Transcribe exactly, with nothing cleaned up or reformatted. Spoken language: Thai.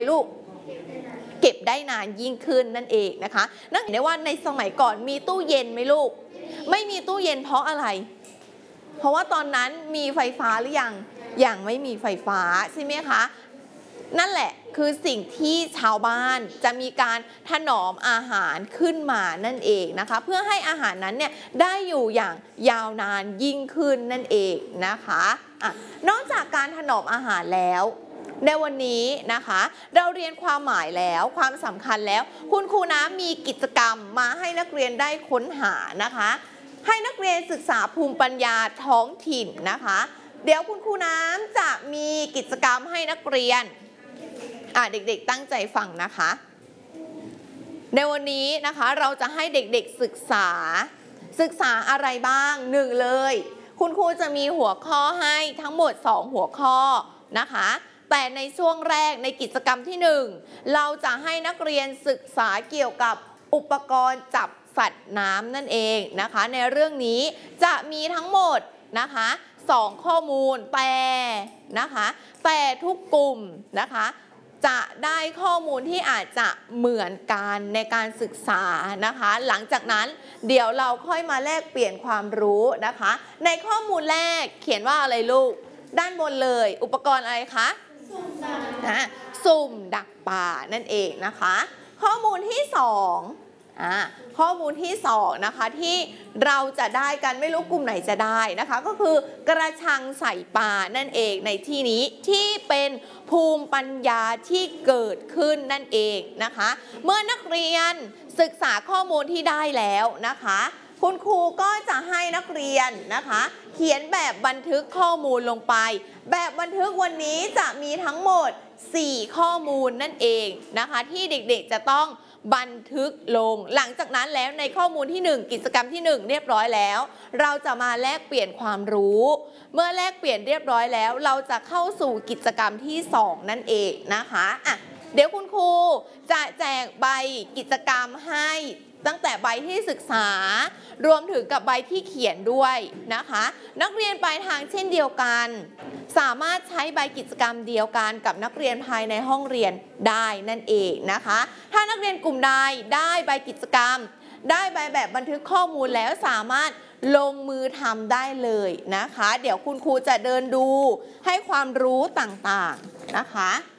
ลูกเก็บได้นานยิ่งขึ้นนั่นเองนะคะนั่นเห็นได้ว่าในสมัยก่อนมีตู้เย็นไหมลูกไม่มีตู้เย็นเพราะอะไรเพราะว่าตอนนั้นมีไฟฟ้าหรือยังยังไม่มีไฟฟ้าใช่ไหมคะนั่นแหละคือสิ่งที่ชาวบ้านจะมีการถนอมอาหารขึ้นมานั่นเองนะคะเพื่อให้อาหารนั้นเนี่ยได้อยู่อย่างยาวนานยิ่งขึ้นนั่นเองนะคะอะนอกจากการถนอมอาหารแล้วในวันนี้นะคะเราเรียนความหมายแล้วความสำคัญแล้วคุณครูน้ำมีกิจกรรมมาให้นักเรียนได้ค้นหานะคะให้นักเรียนศึกษาภูมิปัญญาท้องถิ่นนะคะเดี๋ยวคุณครูน้ำจะมีกิจกรรมให้นักเรียนอ่ะเด็กๆตั้งใจฟังนะคะในวันนี้นะคะเราจะให้เด็กๆศึกษาศึกษาอะไรบ้างหนึ่งเลยคุณครูจะมีหัวข้อให้ทั้งหมดสองหัวข้อนะคะแต่ในช่วงแรกในกิจกรรมที่หนึ่งเราจะให้นักเรียนศึกษาเกี่ยวกับอุปกรณ์จับสัตว์น้ำนั่นเองนะคะในเรื่องนี้จะมีทั้งหมดนะคะสองข้อมูลแต่นะคะแต่ทุกกลุ่มนะคะจะได้ข้อมูลที่อาจจะเหมือนกันในการศึกษานะคะหลังจากนั้นเดี๋ยวเราค่อยมาแลกเปลี่ยนความรู้นะคะในข้อมูลแรกเขียนว่าอะไรลูกด้านบนเลยอุปกรณ์อะไรคะนะสุ่มดักปลานั่นเองนะคะข้อมูลที่สองอ่าข้อมูลที่สองนะคะที่เราจะได้กันไม่รู้กลุ่มไหนจะได้นะคะก็คือกระชังใส่ปลานั่นเองในที่นี้ที่เป็นภูมิปัญญาที่เกิดขึ้นนั่นเองนะคะเมื่อนักเรียนศึกษาข้อมูลที่ได้แล้วนะคะคุณครูก็จะให้นักเรียนนะคะเขียนแบบบันทึกข้อมูลลงไปแบบบันทึกวันนี้จะมีทั้งหมดสี่ข้อมูลนั่นเองนะคะที่เด็กๆจะต้องบันทึกลงหลังจากนั้นแล้วในข้อมูลที่หนึ่งกิจกรรมที่หนึ่งเรียบร้อยแล้วเราจะมาแลกเปลี่ยนความรู้เมื่อแลกเปลี่ยนเรียบร้อยแล้วเราจะเข้าสู่กิจกรรมที่สองนั่นเองนะคะอ่ะเดี๋ยวคุณครูจะแจกใบกิจกรรมให้ตั้งแต่ใบที่ศึกษารวมถึงกับใบที่เขียนด้วยนะคะนักเรียนปลายทางเช่นเดียวกันสามารถใช้ใบกิจกรรมเดียวกันกับนักเรียนภายในห้องเรียนได้นั่นเองนะคะถ้านักเรียนกลุ่มใดได้ใบกิจกรรมได้ใบแบบบันทึกข้อมูลแล้วสามารถลงมือทำได้เลยนะคะเดี๋ยวคุณครูจะเดินดูให้ความรู้ต่างๆนะคะ